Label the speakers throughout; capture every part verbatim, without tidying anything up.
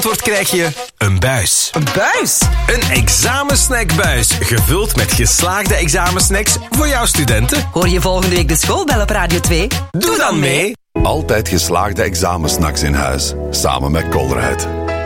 Speaker 1: antwoord krijg je een buis.
Speaker 2: Een buis?
Speaker 1: Een examensnackbuis, gevuld met geslaagde examensnacks voor jouw studenten.
Speaker 2: Hoor je volgende week de schoolbel op Radio twee?
Speaker 1: Doe dan mee!
Speaker 3: Altijd geslaagde examensnacks in huis, samen met Colruyt.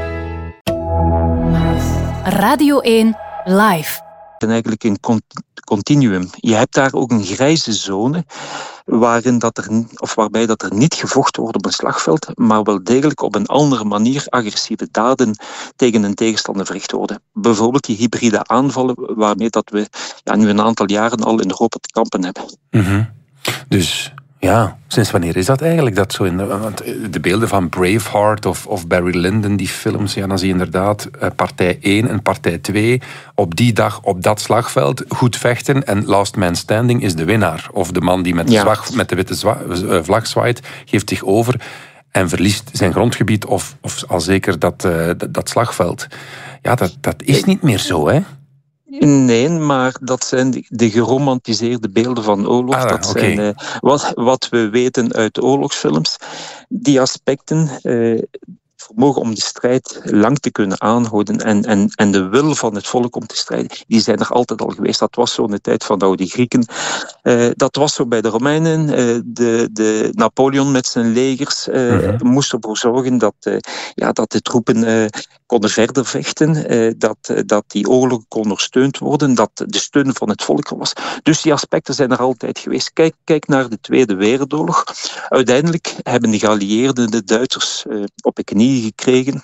Speaker 4: Radio één Live.
Speaker 5: En eigenlijk een continuum. Je hebt daar ook een grijze zone waarin dat er, of waarbij dat er niet gevochten wordt op een slagveld, maar wel degelijk op een andere manier agressieve daden tegen een tegenstander verricht worden. Bijvoorbeeld die hybride aanvallen waarmee dat we ja, nu een aantal jaren al in Europa te kampen hebben.
Speaker 6: Mm-hmm. Dus ja, sinds wanneer is dat eigenlijk? Dat zo in, want de beelden van Braveheart of, of Barry Lyndon, die films, ja, dan zie je inderdaad partij één en partij twee op die dag op dat slagveld goed vechten en last man standing is de winnaar. Of de man die met de, ja. zwag, met de witte zwa, vlag zwaait, geeft zich over en verliest zijn grondgebied of, of al zeker dat, uh, dat, dat slagveld. Ja, dat, dat is niet meer zo, hè?
Speaker 5: Nee, maar dat zijn de geromantiseerde beelden van oorlog.
Speaker 6: Ah,
Speaker 5: dat
Speaker 6: okay.
Speaker 5: zijn uh, wat, wat we weten uit oorlogsfilms. Die aspecten, uh, vermogen om de strijd lang te kunnen aanhouden en, en, en de wil van het volk om te strijden, die zijn er altijd al geweest. Dat was zo in de tijd van de oude Grieken. Uh, dat was zo bij de Romeinen. Uh, de, de Napoleon met zijn legers uh, mm-hmm. moest ervoor zorgen dat, uh, ja, dat de troepen uh, konden verder vechten, uh, dat, uh, dat die oorlog kon ondersteund worden, dat de steun van het volk er was. Dus die aspecten zijn er altijd geweest. Kijk, kijk naar de Tweede Wereldoorlog. Uiteindelijk hebben de geallieerden de Duitsers uh, op de knieën gekregen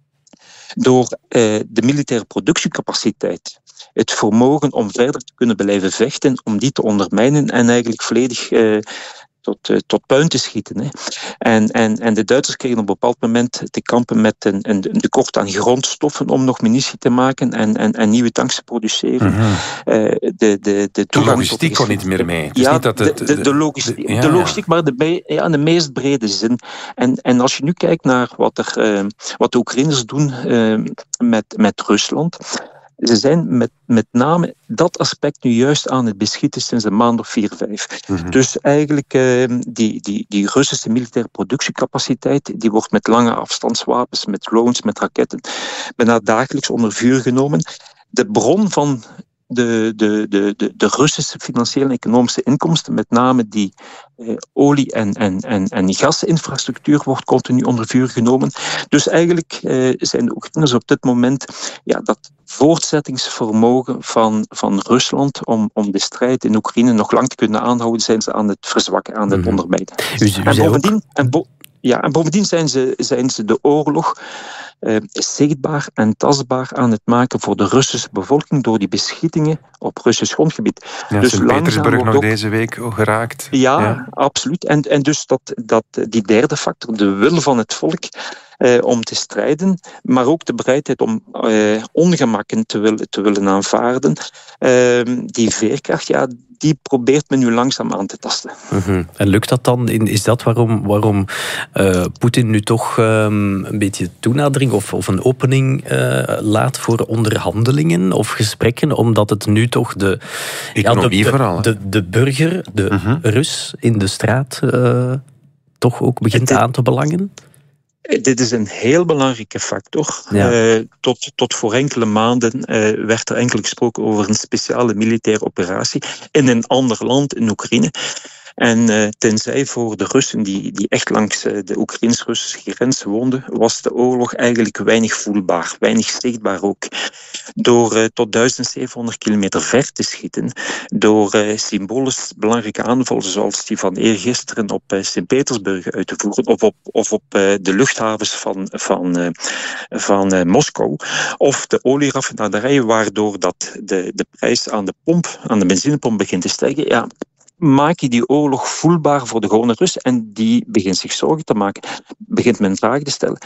Speaker 5: door uh, de militaire productiecapaciteit, het vermogen om verder te kunnen blijven vechten, om die te ondermijnen en eigenlijk volledig uh, tot, uh, tot puin te schieten. Hè. En, en, en de Duitsers kregen op een bepaald moment te kampen met een, een, een tekort aan grondstoffen om nog munitie te maken en, en, en nieuwe tanks te produceren.
Speaker 6: Mm-hmm.
Speaker 5: Uh, de, de, de,
Speaker 6: de logistiek kon niet meer mee. Het is
Speaker 5: ja,
Speaker 6: niet dat het,
Speaker 5: de, de, de logistiek,
Speaker 6: de, ja,
Speaker 5: de logistiek maar de, ja, in de meest brede zin. En, en als je nu kijkt naar wat, er, uh, wat de Oekraïners doen uh, met, met Rusland, ze zijn met, met name dat aspect nu juist aan het beschieten sinds een maand of vier, vijf. Mm-hmm. Dus eigenlijk uh, die, die, die Russische militaire productiecapaciteit, die wordt met lange afstandswapens, met drones, met raketten, bijna dagelijks onder vuur genomen. De bron van de, de, de, de, de Russische financiële en economische inkomsten, met name die eh, olie- en, en, en, en gasinfrastructuur, wordt continu onder vuur genomen. Dus eigenlijk eh, zijn de Oekraïners op dit moment ja, dat voortzettingsvermogen van, van Rusland om, om de strijd in Oekraïne nog lang te kunnen aanhouden, zijn ze aan het verzwakken, aan het mm-hmm. ondermijnen.
Speaker 6: U, u
Speaker 5: en bovendien... En bo- Ja, en bovendien zijn ze, zijn ze de oorlog uh, zichtbaar en tastbaar aan het maken voor de Russische bevolking door die beschietingen op Russisch grondgebied.
Speaker 6: Ja,
Speaker 5: dus
Speaker 6: Sint-Petersburg nog
Speaker 5: ook,
Speaker 6: deze week geraakt.
Speaker 5: Ja,
Speaker 6: ja.
Speaker 5: absoluut. En, en dus dat, dat, die derde factor, de wil van het volk uh, om te strijden, maar ook de bereidheid om uh, ongemakken te willen, te willen aanvaarden, uh, die veerkracht, ja, die probeert men nu langzaam aan te tasten.
Speaker 7: Mm-hmm. En lukt dat dan? Is dat waarom, waarom uh, Poetin nu toch um, een beetje toenadering of, of een opening uh, laat voor onderhandelingen of gesprekken? Omdat het nu toch de,
Speaker 6: economie
Speaker 7: ja, de,
Speaker 6: vooral,
Speaker 7: de, de, de burger, de mm-hmm. Rus in de straat uh, toch ook begint het, aan te belangen?
Speaker 5: Dit is een heel belangrijke factor.
Speaker 7: Ja.
Speaker 5: Uh, tot, tot voor enkele maanden uh, werd er enkel gesproken over een speciale militaire operatie in een ander land, in Oekraïne. En uh, tenzij voor de Russen die, die echt langs uh, de Oekraïns-Russische grens woonden, was de oorlog eigenlijk weinig voelbaar, weinig zichtbaar ook. Door uh, tot duizend zevenhonderd kilometer ver te schieten, door uh, symbolisch belangrijke aanvallen zoals die van eergisteren op uh, Sint-Petersburg uit te voeren, of op, of op uh, de luchthavens van, van, uh, van uh, Moskou, of de olieraffinaderijen, waardoor dat de, de prijs aan de pomp, aan de benzinepomp begint te stijgen. Ja, maak je die oorlog voelbaar voor de gewone Rus en die begint zich zorgen te maken, begint men vragen te stellen.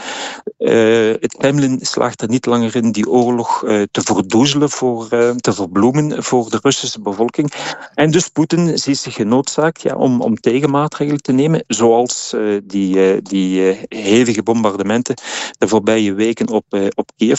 Speaker 5: Uh, het Kremlin slaagt er niet langer in die oorlog uh, te verdoezelen, voor, uh, te verbloemen voor de Russische bevolking. En dus Poetin ziet zich genoodzaakt ja, om, om tegenmaatregelen te nemen, zoals uh, die, uh, die uh, hevige bombardementen de voorbije weken op, uh, op Kiev,